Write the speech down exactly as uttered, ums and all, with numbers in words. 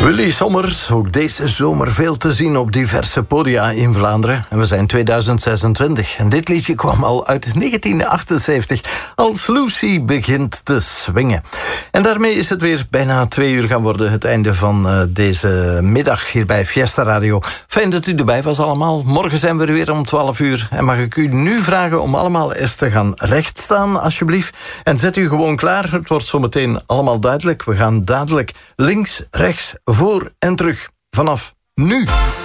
Willy Sommers, ook deze zomer veel te zien op diverse podia in Vlaanderen. En we zijn tweeduizend zesentwintig. En dit liedje kwam al uit negentien achtenzeventig, als Lucy begint te swingen. En daarmee is het weer bijna twee uur gaan worden. Het einde van uh, deze middag hier bij Fiesta Radio. Fijn dat u erbij was allemaal. Morgen zijn we er weer om twaalf uur. En mag ik u nu vragen om allemaal eens te gaan rechtstaan, alsjeblieft. En zet u gewoon klaar. Het wordt zometeen allemaal duidelijk. We gaan dadelijk links, rechts, voor en terug. Vanaf nu.